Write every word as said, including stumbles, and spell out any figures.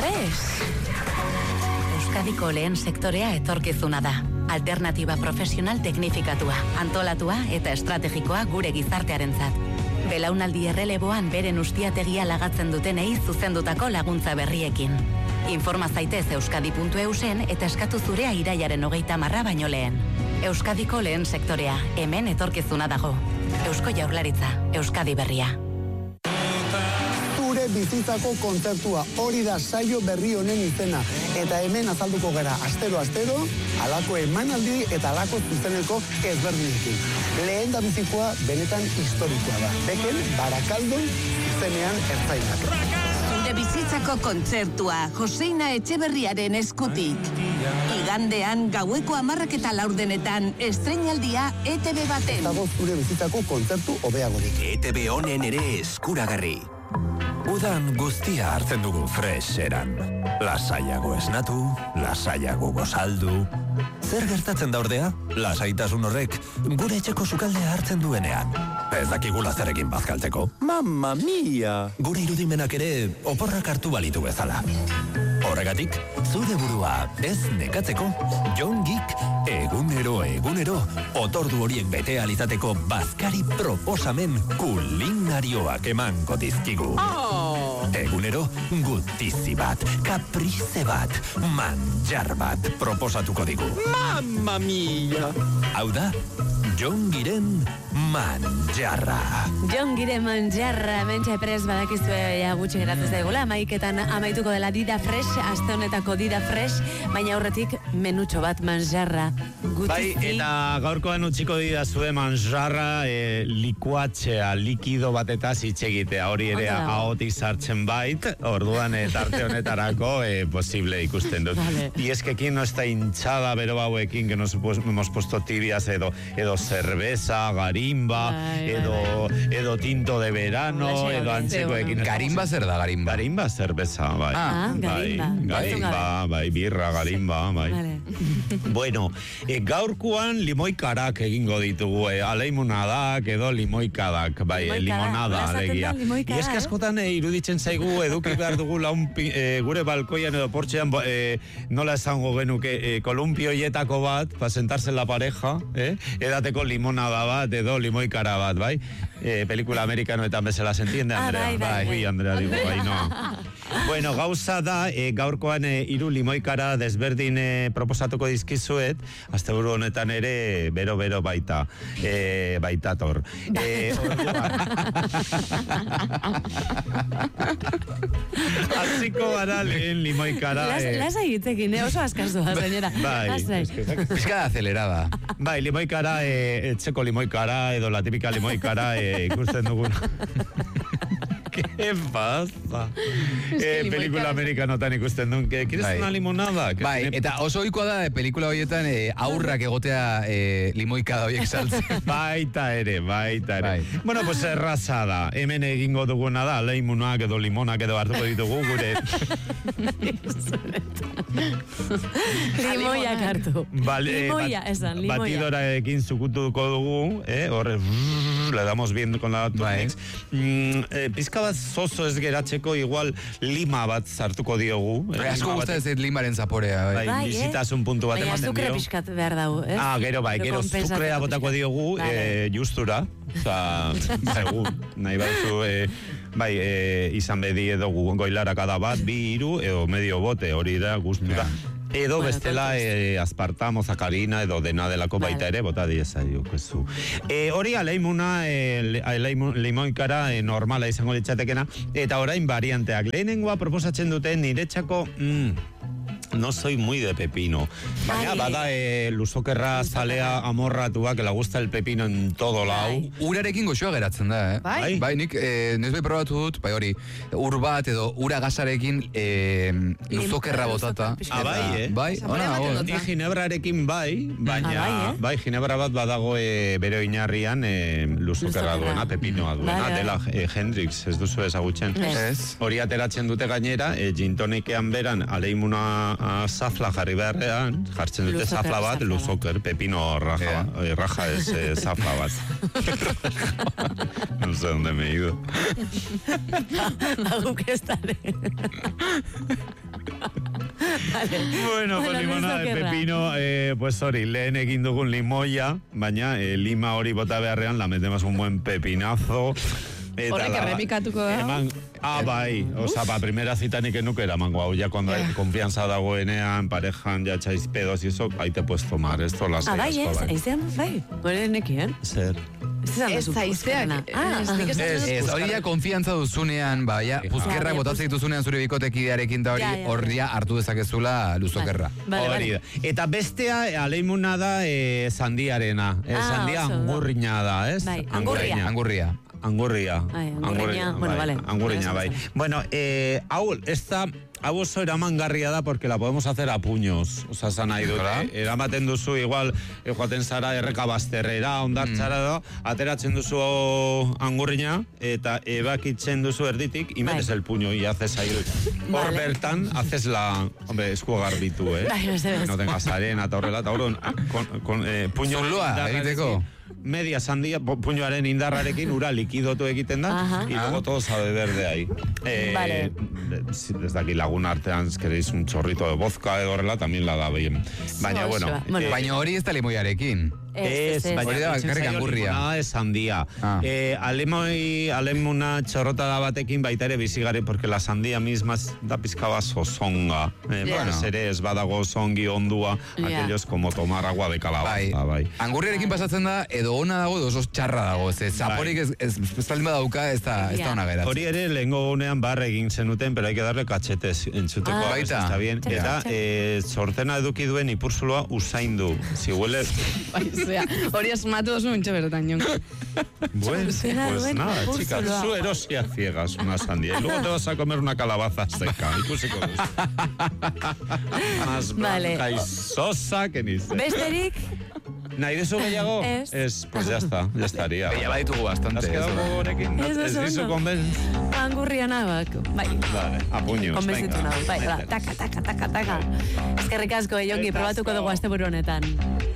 Fresh. Euskadiko lehen sektorea etorkizuna da. Alternatiba profesional teknifikatua, antolatua eta estrategikoa gure gizartearentzat. Belaunaldi erreleboan beren ustiategia lagatzen dutenei zuzendutako laguntza berriekin. Informa zaitez euskadi puntu e u sen eta eskatu zurea irailaren hogeita marra baino lehen. Euskadiko lehen sektorea, hemen etorkizuna dago. Eusko Jaurlaritza, Euskadi berria. Zure bizitzako kontzertua, hori da saio berri honen izena. Eta hemen azalduko gara astero-astero, alako emanaldi eta alako zuzeneko ezberdinekin. Lehen da bizikoa benetan historikoa da. Beken, Barakaldon, zuzenean ertzainak. Zure bizitzako kontzertua, Joseina Etxeberriaren eskutik. Igandean, gaueko hamarrak eta laurdenetan, estreinaldia E T B baten. Dago zure bizitzako kontzertu hobeagorik. E T B honen ere eskuragarri. Udan guztia hartzen dugu Fresh eran. Lasaiago esnatu, lasaiago gozaldu. Zer gertatzen da ordea? Lasaitasun horrek gure etxeko sukaldea hartzen duenean. Ez dakigula zerekin bazkaltzeko. Mamma mia! Gure irudimenak ere oporrak hartu balitu bezala. Horregatik, zure burua ez nekatzeko, Jon Geek egunero egunero otordu horiek bete alizateko bazkari proposamen kulinarioak emango dizkigu. Oh. Egunero gutizi bat, kaprize bat, manjar bat proposatuko digu. Mamma mia! Hau da, Jon Giren manjarra. Jon Giren manjarra, mentxe prez badakizue ja gutxi geratzen zaigula, amaiketan amaituko dela Dida Fresh, aste honetako Dida Fresh, baina aurretik menutxo bat manjarra. Gutizi. Bai, eta gaurkoan utziko dida zue manjarra e, likuatzea, likido batetaz itxegitea, hori ere ahotik sartzen bait, orduan eta arte honetarako e, posible ikusten dut. Vale. Y es que quien no está hinchada bero bauekin, que nos hemos puesto tibias edo, edo cerveza, garimba, bai, edo, bai. edo tinto de verano, bai, edo antzekoekin. Garimba zer da, garimba? Garimba cerveza, bai. Ah, bai, garimba. Garimba, bai, birra, garimba, bai. Vale. Bueno, e, gaurkoan limoikarak egingo ditugu, e, aleimunadak edo limoikadak, bai, e, limonada, alegia. Y es que askotan e, iruditzen zaigu eduki behar dugu laun e, gure balkoian edo portxean e, nola esango genuke e, kolumpioietako bat, pa sentarse la pareja, eh? Edateko limonada bat edo limoikara bat, bai? E, pelikula amerikanoetan bezala se entiende, Andrea? Ah, bai, bai, bai. Ui, Andrea, digo, bai, no. Bueno, gauza da, e, gaurkoan e, hiru limoikara desberdin e, proposatuko dizkizuet, asteburu honetan ere bero-bero baita, e, baitator. E, Aziko gara lehen limoikara. Las, las egitzekin, eh? Oso askazua, señora. Bai, pizkada acelerada. Bai, limoikara, e, etxeko limoikara, edo la típica limoikara, e, ikusten duguna. ¿Qué pasa? Eh, pelikula amerikanotan ikusten duen, ¿quieres bai. una limonada? Bai, tiene... eta oso ohikoa da, pelikula horietan eh, aurrak egotea eh, limoikada horiek saltzen. Baita ere, baita ere. Bai. Bueno, pues erraza da. Hemen egingo duguna da, leimunak edo limonak edo hartuko ditugu gure. Limoiak hartu. Vale, limoia, bat, esan, limoia. Batidoraekin zukutuko dugu, eh? Horre, le damos bien con la Turmix. Mm, eh, pizka bat zozo ez geratzeko, igual lima bat zartuko diogu. Eh, asko gusta ez limaren zaporea. Bai, bai, bizitasun puntu bat ematen dio. Baina azukre pixkat behar dago, eh? Ah, gero bai, gero zukrea botako diogu, vale. eh, justura. Osa, segun, nahi batzu, eh, bai, eh, izan bedi edo goilara kada bat, bi, iru, edo medio bote, hori da gustura. Yeah. Edo bueno, bestela eh, aspartamo, zakarina edo dena delako vale. Baita ere, bota dieza diokezu. E, hori aleimuna, e, limoikara e, normala izango ditzatekena, eta orain varianteak. Lehenengoa proposatzen duten niretzako... Mm, no soy muy de pepino. Baina, bada e, luzokerra zalea amorratua, que la gusta el pepino en todo lau. Urarekin goxoa geratzen da, eh? Bai? Bai, nik eh, nesbei probatu dut, bai hori, ur bat edo ura gazarekin eh, luzokerra botata. Ah, bai, eh? Bai, ona, ona. Ni ginebrarekin bai, baina, ah, bai, eh? bai, ginebra bat badago e, bere oinarrian e, luzokerra duena, pepinoa duena, vale, dela e, Hendrix, ez duzu ezagutzen. Ez. Hori ateratzen dute gainera, e, gintonikean beran, aleimuna zafla jarri beharrean, jartzen dute zafla bat, luzoker, pepino raja, yeah. eh, raja ez eh, zafla bat. No sé dónde me he ido. Aguk ez dare. Vale. Bueno, con limonada de pepino, eh, pues hori, lehen egin dugun limoia, baina eh, lima hori bota beharrean, la metemos un buen pepinazo. Horrek errepikatuko da. Eman, ah, bai, oza, pa, primera cita nik enuke eramango hau, ya cuando hay confianza dagoenean, parejan, ya echáis pedos y eso, ahí te puedes tomar, esto las ah, bai, ez, eizean, bai, hori nekien. Zer. Ez zaizeak. Ez, hori ja konfiantza duzunean, ba, ja, puzkerrak botatzen dituzunean zure bikotekidearekin da hori, hori hartu dezakezula luzokerra. Hori da. Eta bestea, aleimuna da, sandiarena. Sandia angurriña da, ez? Angurria. Angurria. Angurria. Angurria, bueno, vale. Angurria, bai. Bueno, eh, hau, esta... Hau oso eramangarria da porque la podemos hacer a puños. Osa, zan nahi dut. Eramaten duzu, igual, joaten zara erreka bazterrera, ondartxara da, ateratzen duzu angurriña, eta ebakitzen duzu erditik, y metes el puño y haces ahí. Hor bertan, haces la... Hombre, esku garbitu, eh? No tengas arena, eta horrela, eta horren, puño... Zulua, egiteko. Media sandia, puñoaren indarrarekin ura likidotu egiten da, y luego todo sabe verde ahí. Eh, vale. Desde aquí lagun artean, si queréis un chorrito de vodka edo horrela, también la da bien. Baina, bueno. Eh, Baina hori ez da limoiarekin. Ez, baina karrik angurria. Limonada de sandía. Ah. Eh, alemoi, alemuna txorrotada batekin baita ere bizigari, porque la sandía misma da pizkaba sosonga. Eh, yeah. Bueno, ere ez badago songi ondua, yeah. Aquellos como tomar agua de calabaza. Bai. Bai. Angurriarekin pasatzen da, edo ona dago, edo oso txarra dago. Ez, zaporik ez, ez, ez baldin badauka, ez da, yeah. da ona geratzen. Hori ere, lehengo gunean barre egin zenuten, pero hay que darle cachetes entzuteko. Ah. Baita. Está bien. Yeah. Eta, eh, sortena eduki duen ipurzuloa usaindu. Si huele... Hori asmatu oso muntxo berotan, Jon. Bueno, pues nada, chicas, su erosia ciegas una sandía. Y luego te vas a comer una calabaza seca. Ikusiko duzu. Más blanca y sosa que ni sé. Besterik? Nahi dezu gehiago? Ez. Ez, pues ya está, ya estaría. Ya baditugu bastante. Has quedado gogorekin? Ez dizu konben? Angurria nabak, bai. Vale, a puños, konbenzitu nago, bai, taka, taka, taka, taka. Eskerrik asko, Jongi, probatuko dugu asteburu honetan.